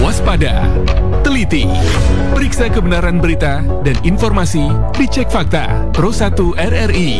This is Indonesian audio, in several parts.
Waspada, teliti, periksa kebenaran berita dan informasi di Cek Fakta Pro 1 RRI.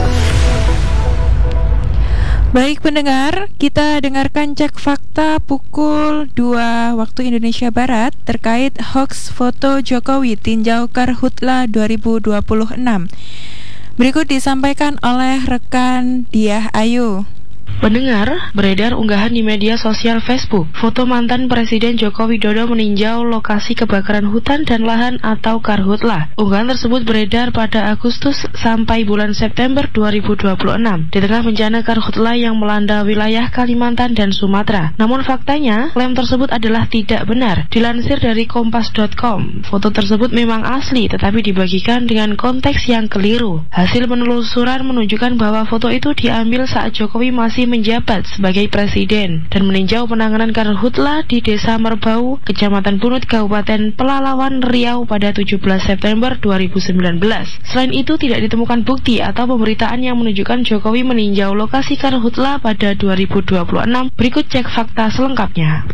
Baik pendengar, kita dengarkan Cek Fakta pukul 2 waktu Indonesia Barat terkait hoax foto Jokowi tinjau Karhutla 2026. Berikut disampaikan oleh rekan Diah Ayu. Pendengar, beredar unggahan di media sosial Facebook foto mantan Presiden Joko Widodo meninjau lokasi kebakaran hutan dan lahan atau Karhutla. Unggahan tersebut beredar pada Agustus sampai bulan September 2026 di tengah bencana Karhutla yang melanda wilayah Kalimantan dan Sumatera. Namun faktanya, klaim tersebut adalah tidak benar. Dilansir dari kompas.com, foto tersebut memang asli tetapi dibagikan dengan konteks yang keliru. Hasil penelusuran menunjukkan bahwa foto itu diambil saat Jokowi masih menjabat sebagai presiden dan meninjau penanganan Karhutla di Desa Merbau, Kecamatan Bunut, Kabupaten Pelalawan, Riau pada 17 September 2019. Selain itu, tidak ditemukan bukti atau pemberitaan yang menunjukkan Jokowi meninjau lokasi Karhutla pada 2026. Berikut Cek Fakta selengkapnya.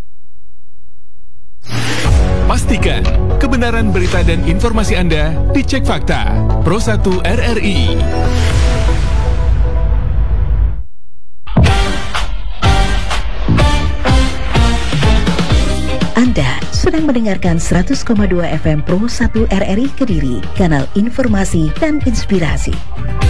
Pastikan kebenaran berita dan informasi Anda di Cek Fakta Pro 1 RRI. Anda sedang mendengarkan 100,2 FM Pro 1 RRI Kediri, kanal informasi dan inspirasi.